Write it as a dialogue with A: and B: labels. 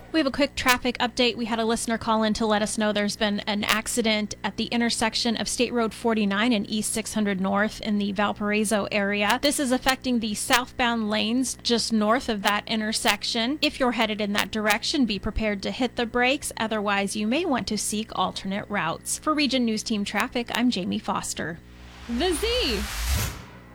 A: We have a quick traffic update. We had a listener call in to let us know there's been an accident at the intersection of State Road 49 and East 600 North in the Valparaiso area. This is affecting the southbound lanes just north of that intersection. If you're headed in that direction, be prepared to hit the brakes. Otherwise, you may want to seek alternate routes. For Region News Team Traffic, I'm Jamie Foster.
B: The Z.